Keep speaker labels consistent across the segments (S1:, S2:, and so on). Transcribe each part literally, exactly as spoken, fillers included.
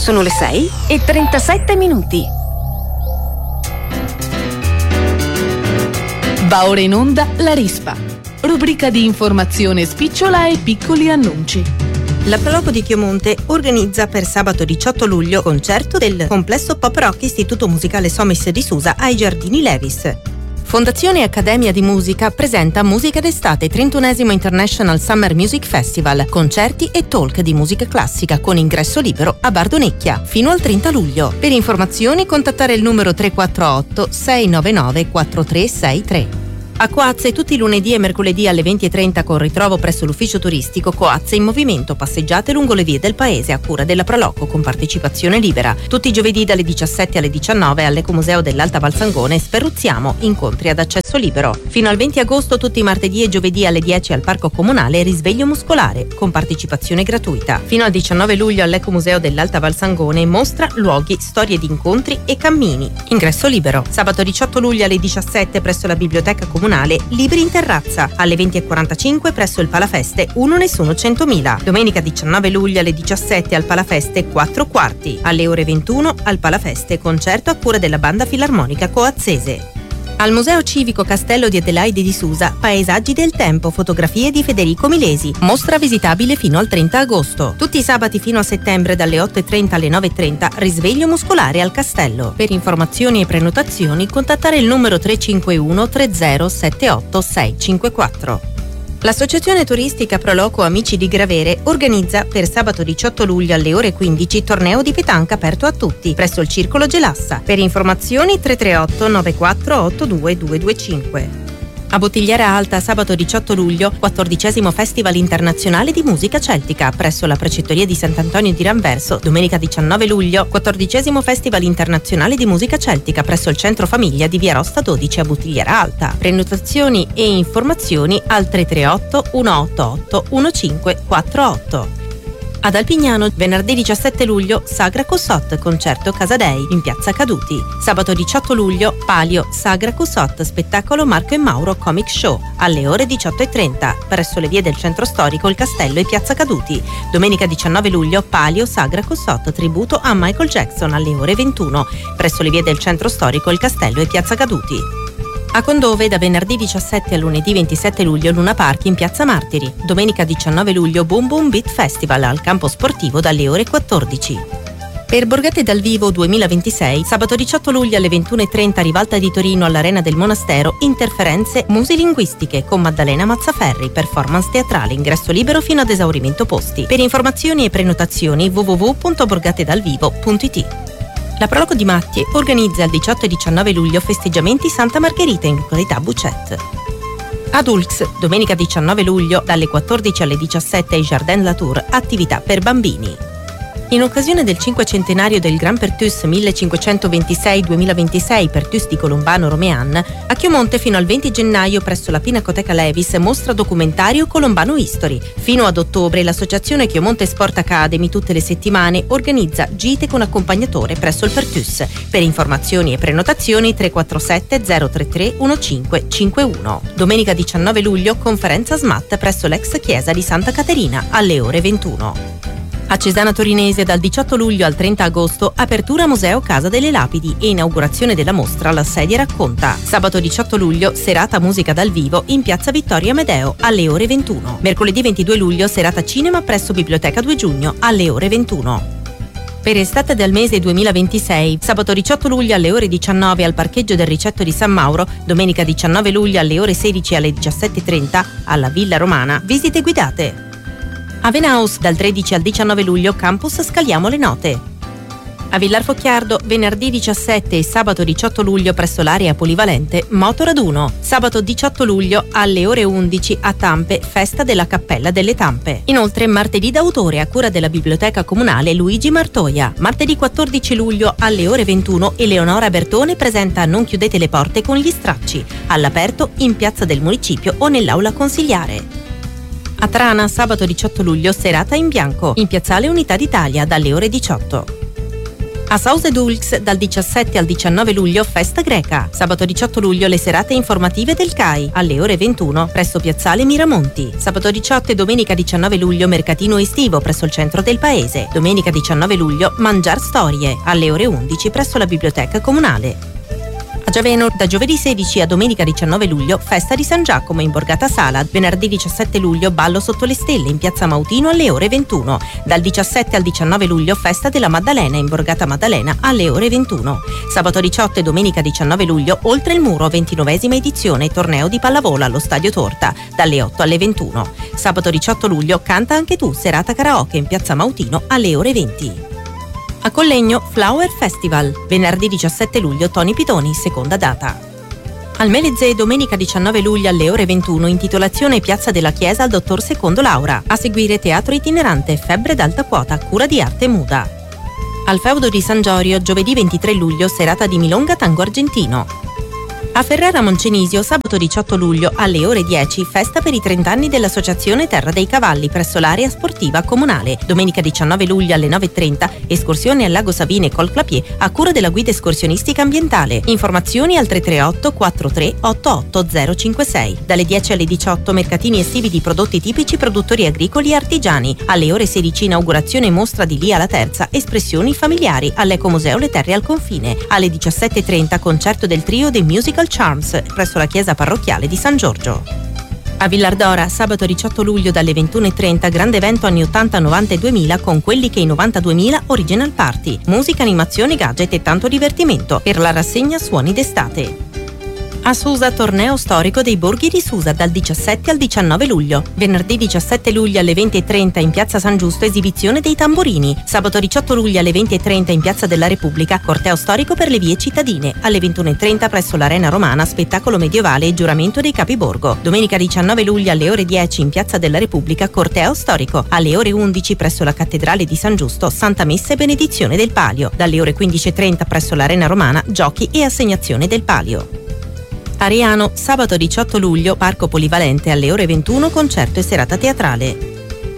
S1: Sono le sei e trentasette minuti.
S2: Va ora in onda La Rispa, rubrica di informazione spicciola e piccoli annunci.
S3: La Proloco di Chiomonte organizza per sabato diciotto luglio concerto del complesso pop rock Istituto Musicale Somis di Susa ai Giardini Levis. Fondazione Accademia di Musica presenta Musica d'estate trentunesimo International Summer Music Festival, concerti e talk di musica classica con ingresso libero a Bardonecchia fino al trenta luglio. Per informazioni contattare il numero tre quattro otto sei nove nove quattro tre sei tre. A Coazze tutti i lunedì e mercoledì alle venti e trenta con ritrovo presso l'ufficio turistico Coazze in movimento, passeggiate lungo le vie del paese a cura della Proloco con partecipazione libera. Tutti i giovedì dalle diciassette alle diciannove all'Ecomuseo dell'Alta Valsangone Sperruzziamo, incontri ad accesso libero. Fino al venti agosto tutti i martedì e giovedì alle dieci al Parco Comunale risveglio muscolare con partecipazione gratuita. Fino al diciannove luglio all'Ecomuseo dell'Alta Valsangone mostra, luoghi, storie di incontri e cammini. Ingresso libero. Sabato diciotto luglio alle diciassette presso la Biblioteca Comunale Libri in terrazza, alle venti e quarantacinque presso il Palafeste Uno Nessuno centomila. Domenica diciannove luglio alle diciassette al Palafeste quattro quarti, alle ore ventuno al Palafeste concerto a cura della Banda Filarmonica Coazzese. Al Museo Civico Castello di Adelaide di Susa, Paesaggi del Tempo, fotografie di Federico Milesi, mostra visitabile fino al trenta agosto. Tutti i sabati fino a settembre dalle otto e trenta alle nove e trenta, risveglio muscolare al castello. Per informazioni e prenotazioni contattare il numero tre cinque uno tre zero sette otto sei cinque quattro. L'Associazione Turistica Proloco Amici di Gravere organizza per sabato diciotto luglio alle ore quindici torneo di petanca aperto a tutti presso il Circolo Gelassa. Per informazioni tre tre otto nove quattro otto due due due cinque. A Bottigliera Alta sabato diciotto luglio quattordicesimo Festival Internazionale di Musica Celtica presso la Precettoria di Sant'Antonio di Ranverso. Domenica diciannove luglio quattordicesimo Festival Internazionale di Musica Celtica presso il Centro Famiglia di Via Rosta dodici a Bottigliera Alta. Prenotazioni e informazioni al tre tre otto uno otto otto uno cinque quattro otto. Ad Alpignano, venerdì diciassette luglio, Sagra Cossot, concerto Casadei, in piazza Caduti. Sabato diciotto luglio, Palio, Sagra Cossot, spettacolo Marco e Mauro Comic Show, alle ore diciotto e trenta, presso le vie del centro storico, il Castello e piazza Caduti. Domenica diciannove luglio, Palio, Sagra Cossot, tributo a Michael Jackson, alle ore ventuno, presso le vie del centro storico, il Castello e piazza Caduti. A Condove da venerdì diciassette a lunedì ventisette luglio Luna Park in piazza Martiri. Domenica diciannove luglio Boom Boom Beat Festival al campo sportivo dalle ore quattordici. Per Borgate dal Vivo duemilaventisei, sabato diciotto luglio alle ventuno e trenta Rivalta di Torino all'Arena del Monastero, Interferenze musilinguistiche con Maddalena Mazzaferri, performance teatrale, ingresso libero fino ad esaurimento posti. Per informazioni e prenotazioni w w w punto borgatedalvivo punto i t. La Proloco di Mattie organizza il diciotto e diciannove luglio festeggiamenti Santa Margherita in località Bucet. Ad Ulx, domenica diciannove luglio, dalle quattordici alle diciassette ai Jardin Latour, attività per bambini. In occasione del cinquecentenario del Gran Pertus millecinquecentoventisei duemilaventisei Pertus di Colombano Romean, a Chiomonte fino al venti gennaio presso la Pinacoteca Levis mostra documentario Colombano History. Fino ad ottobre l'associazione Chiomonte Sport Academy tutte le settimane organizza gite con accompagnatore presso il Pertus. Per informazioni e prenotazioni tre quattro sette zero tre tre uno cinque cinque uno. Domenica diciannove luglio conferenza S M A T presso l'ex chiesa di Santa Caterina alle ore ventuno. A Cesana Torinese dal diciotto luglio al trenta agosto apertura Museo Casa delle Lapidi e inaugurazione della mostra La Sedia Racconta. Sabato diciotto luglio serata musica dal vivo in piazza Vittorio Amedeo alle ore ventuno. Mercoledì ventidue luglio serata cinema presso Biblioteca due giugno alle ore ventuno. Per estate del mese duemilaventisei, sabato diciotto luglio alle ore diciannove al parcheggio del Ricetto di San Mauro, domenica diciannove luglio alle ore sedici alle diciassette e trenta alla Villa Romana, visite guidate. A Venaus dal tredici al diciannove luglio Campus Scaliamo le Note. A Villar Focchiardo venerdì diciassette e sabato diciotto luglio presso l'area polivalente Motoraduno. Sabato diciotto luglio alle ore undici a Tampe Festa della Cappella delle Tampe. Inoltre martedì d'autore a cura della Biblioteca Comunale Luigi Martoia. Martedì quattordici luglio alle ore ventuno Eleonora Bertone presenta Non chiudete le porte con gli stracci, all'aperto in Piazza del Municipio o nell'Aula Consiliare. A Trana sabato diciotto luglio serata in bianco in Piazzale Unità d'Italia dalle ore diciotto. A Sause Dulx dal diciassette al diciannove luglio festa greca. Sabato diciotto luglio le serate informative del C A I alle ore ventuno presso Piazzale Miramonti. Sabato diciotto e domenica diciannove luglio mercatino estivo presso il centro del paese. Domenica diciannove luglio Mangiar Storie alle ore undici presso la biblioteca comunale. A Giaveno da giovedì sedici a domenica diciannove luglio festa di San Giacomo in Borgata Sala. Venerdì diciassette luglio ballo sotto le stelle in piazza Mautino alle ore ventuno. Dal diciassette al diciannove luglio festa della Maddalena in Borgata Maddalena alle ore ventuno. Sabato diciotto e domenica diciannove luglio oltre il muro ventinovesima edizione torneo di pallavolo allo Stadio Torta dalle otto alle ventuno. Sabato diciotto luglio canta anche tu serata karaoke in piazza Mautino alle ore venti. A Collegno Flower Festival, venerdì diciassette luglio Tony Pitoni, seconda data. Al Melezze domenica diciannove luglio alle ore ventuno intitolazione Piazza della Chiesa al dottor Secondo Laura. A seguire teatro itinerante Febbre d'alta quota, cura di Arte Muda. Al Feudo di San Giorgio giovedì ventitré luglio serata di Milonga Tango Argentino. A Ferrara Moncenisio sabato diciotto luglio alle ore dieci festa per i trenta anni dell'Associazione Terra dei Cavalli presso l'area sportiva comunale. Domenica diciannove luglio alle nove e trenta escursione al Lago Savine col Clapier a cura della guida escursionistica ambientale. Informazioni al tre tre otto quattro tre otto otto zero cinque sei. Dalle dieci alle diciotto mercatini estivi di prodotti tipici produttori agricoli e artigiani. Alle ore sedici inaugurazione mostra di Lia la Terza espressioni familiari all'Ecomuseo Le Terre al Confine. Alle diciassette e trenta concerto del trio dei Musical Charms presso la chiesa parrocchiale di San Giorgio. A Villardora sabato diciotto luglio dalle ventuno e trenta grande evento anni ottanta, novanta e duemila con quelli che i novantaduemila Original Party, musica, animazione, gadget e tanto divertimento per la rassegna Suoni d'estate. A Susa torneo storico dei borghi di Susa dal diciassette al diciannove luglio. Venerdì diciassette luglio alle venti e trenta in piazza San Giusto esibizione dei tamburini. Sabato diciotto luglio alle venti e trenta in piazza della Repubblica corteo storico per le vie cittadine. Alle ventuno e trenta presso l'Arena Romana spettacolo medievale e giuramento dei capiborgo. Domenica diciannove luglio alle ore dieci in piazza della Repubblica corteo storico. Alle ore undici presso la cattedrale di San Giusto Santa Messa e benedizione del palio. Dalle ore quindici e trenta presso l'Arena Romana giochi e assegnazione del palio. Ariano, sabato diciotto luglio, Parco Polivalente alle ore ventuno, concerto e serata teatrale.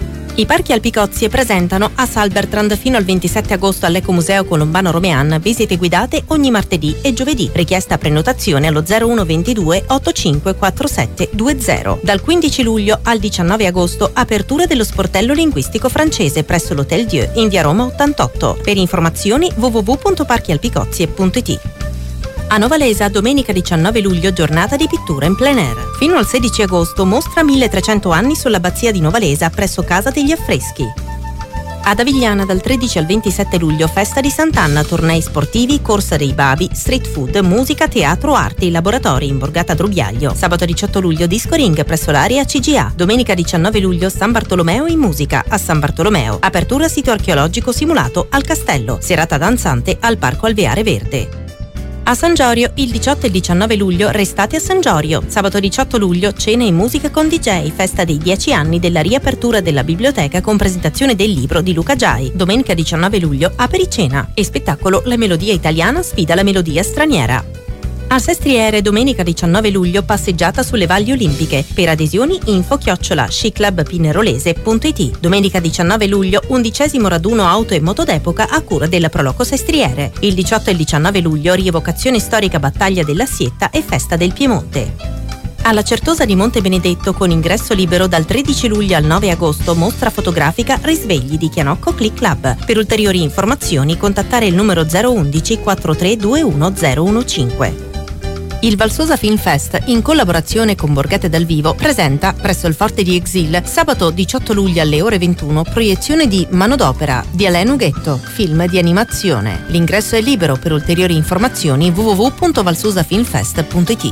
S3: I Parchi Alpicozzi presentano a Salbertrand fino al ventisette agosto all'Ecomuseo Colombano Romean visite guidate ogni martedì e giovedì. Richiesta prenotazione allo zero uno ventidue ottantacinque quarantasette venti. Dal quindici luglio al diciannove agosto apertura dello sportello linguistico francese presso l'Hotel Dieu in via Roma ottantotto. Per informazioni w w w punto parchi alpicozzi punto i t. A Novalesa, domenica diciannove luglio, giornata di pittura in plein air. Fino al sedici agosto, mostra milletrecento anni sull'abbazia di Novalesa presso Casa degli Affreschi. Ad Avigliana, dal tredici al ventisette luglio, festa di Sant'Anna, tornei sportivi, corsa dei babi, street food, musica, teatro, arti, laboratori in Borgata Drubiaglio. Sabato diciotto luglio, disco ring presso l'area C G A. Domenica diciannove luglio, San Bartolomeo in musica a San Bartolomeo. Apertura sito archeologico simulato al castello. Serata danzante al Parco Alveare Verde. A San Giorgio, il diciotto e il diciannove luglio, restate a San Giorgio. Sabato diciotto luglio, cena e musica con D J, festa dei dieci anni della riapertura della biblioteca con presentazione del libro di Luca Giai. Domenica diciannove luglio, apericena e spettacolo La melodia italiana sfida la melodia straniera. A Sestriere, domenica diciannove luglio, passeggiata sulle valli olimpiche. Per adesioni info chiocciola sciclubpinerolese punto i t. Domenica diciannove luglio, undicesimo raduno auto e moto d'epoca a cura della Proloco Sestriere. Il diciotto e il diciannove luglio, rievocazione storica battaglia della Sietta e festa del Piemonte. Alla Certosa di Monte Benedetto con ingresso libero dal tredici luglio al nove agosto mostra fotografica Risvegli di Chianocco Click Club. Per ulteriori informazioni contattare il numero zero undici quattro tre due uno zero uno cinque. Il Valsosa Film Fest, in collaborazione con Borghete dal Vivo, presenta presso il Forte di Exil sabato diciotto luglio alle ore ventuno proiezione di Manodopera di Alain Ughetto, film di animazione. L'ingresso è libero. Per ulteriori informazioni w w w punto valsosafilmfest punto i t.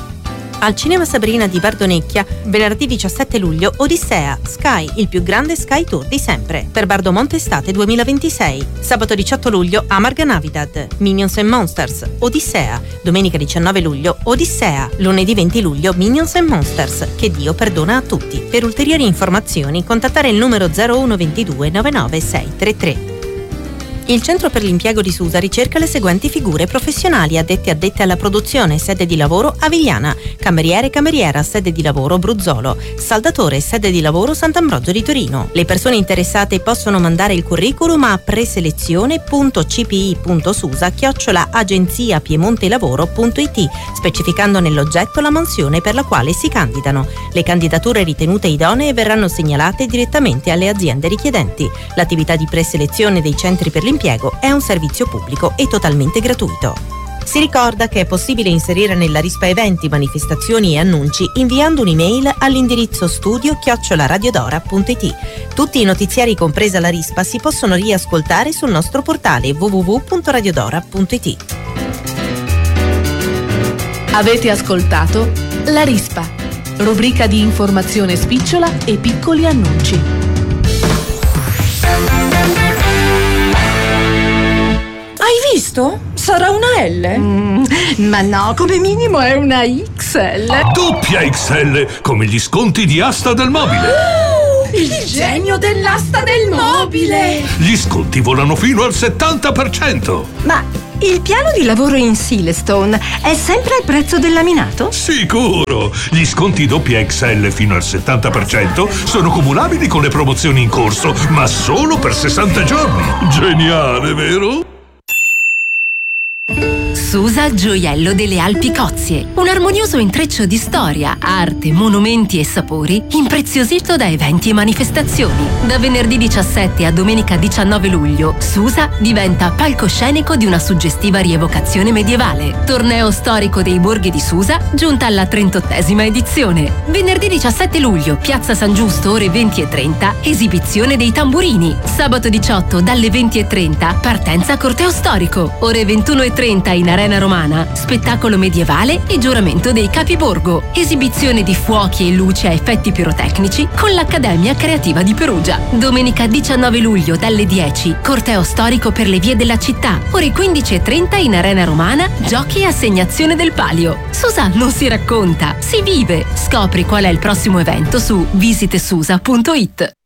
S3: Al Cinema Sabrina di Bardonecchia, venerdì diciassette luglio, Odissea, Sky, il più grande Sky Tour di sempre, per Bardomonte Estate duemilaventisei. Sabato diciotto luglio, Amarga Navidad, Minions and Monsters, Odissea. Domenica diciannove luglio, Odissea. Lunedì venti luglio, Minions and Monsters, che Dio perdona a tutti. Per ulteriori informazioni, contattare il numero zero uno ventidue novantanove sei trentatré. Il Centro per l'Impiego di Susa ricerca le seguenti figure professionali: addetti addette alla produzione, sede di lavoro Avigliana, cameriere cameriera, sede di lavoro Bruzzolo, saldatore, sede di lavoro Sant'Ambrogio di Torino. Le persone interessate possono mandare il curriculum a preselezione punto c p i punto susa chiocciola agenzia piemontelavoro punto i t, specificando nell'oggetto la mansione per la quale si candidano. Le candidature ritenute idonee verranno segnalate direttamente alle aziende richiedenti. L'attività di preselezione dei centri per l'impiego è un servizio pubblico e totalmente gratuito. Si ricorda che è possibile inserire nella rispa eventi, manifestazioni e annunci inviando un'email all'indirizzo studio chiocciola radiodora punto i t. Tutti i notiziari, compresa la rispa, si possono riascoltare sul nostro portale w w w punto radiodora punto i t.
S2: Avete ascoltato La Rispa, rubrica di informazione spicciola e piccoli annunci.
S1: Hai visto? Sarà una L?
S4: Mm, ma no, come minimo è una X L.
S5: Doppia X L, come gli sconti di Asta del Mobile.
S1: Oh, il genio dell'asta del mobile!
S5: Gli sconti volano fino al settanta per cento.
S4: Ma il piano di lavoro in Silestone è sempre al prezzo del laminato?
S5: Sicuro! Gli sconti doppia X L fino al settanta per cento sono cumulabili con le promozioni in corso, ma solo per sessanta giorni. Geniale, vero?
S6: Susa Gioiello delle Alpi Cozie, un armonioso intreccio di storia, arte, monumenti e sapori impreziosito da eventi e manifestazioni. Da venerdì diciassette a domenica diciannove luglio, Susa diventa palcoscenico di una suggestiva rievocazione medievale. Torneo storico dei borghi di Susa, giunta alla trentottesima edizione. Venerdì diciassette luglio, Piazza San Giusto, ore venti e trenta, esibizione dei tamburini. Sabato diciotto, dalle venti e trenta, partenza corteo storico. Ore ventuno e trenta in Arena Romana, spettacolo medievale e giuramento dei capiborgo. Esibizione di fuochi e luci a effetti pirotecnici con l'Accademia Creativa di Perugia. Domenica diciannove luglio dalle dieci, corteo storico per le vie della città. Ore quindici e trenta in Arena Romana, giochi e assegnazione del palio. Susa non si racconta, si vive. Scopri qual è il prossimo evento su visitesusa punto it.